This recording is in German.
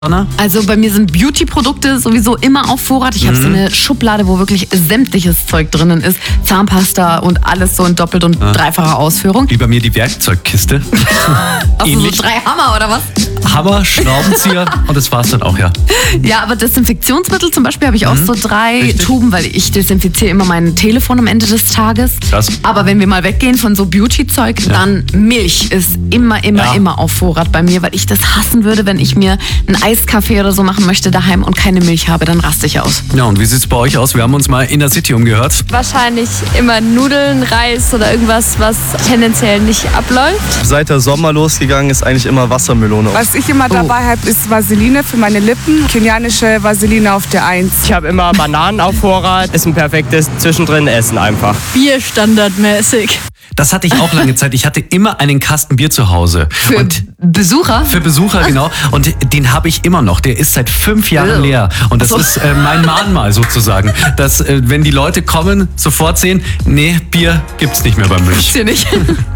Also bei mir sind Beauty-Produkte sowieso immer auf Vorrat. Ich habe so eine Schublade, wo wirklich sämtliches Zeug drinnen ist. Zahnpasta und alles so in doppelt- und dreifacher Ausführung. Wie bei mir die Werkzeugkiste. Also so 3 Hammer oder was? Hammer, Schraubenzieher und das war's dann auch, ja. Ja, aber Desinfektionsmittel zum Beispiel habe ich auch so 3 Richtig. Tuben, weil ich desinfiziere immer mein Telefon am Ende des Tages. Krass. Aber wenn wir mal weggehen von so Beauty-Zeug, dann Milch ist immer auf Vorrat bei mir, weil ich das hassen würde, wenn ich mir einen Eiskaffee oder so machen möchte daheim und keine Milch habe, dann raste ich aus. Ja, und wie sieht's bei euch aus? Wir haben uns mal in der City umgehört. Wahrscheinlich immer Nudeln, Reis oder irgendwas, was tendenziell nicht abläuft. Seit der Sommer losgegangen ist eigentlich immer Wassermelone. Was ich immer dabei habe, ist Vaseline für meine Lippen. Kenianische Vaseline auf der 1. Ich habe immer Bananen auf Vorrat. Ist ein perfektes zwischendrin Essen einfach. Bier standardmäßig. Das hatte ich auch lange Zeit. Ich hatte immer einen Kasten Bier zu Hause. Für Besucher? Für Besucher, genau. Und den habe ich immer noch. Der ist seit 5 Jahren leer. Und das ist mein Mahnmal sozusagen. Dass, wenn die Leute kommen, sofort sehen, nee, Bier gibt's nicht mehr beim Milch. Hier nicht.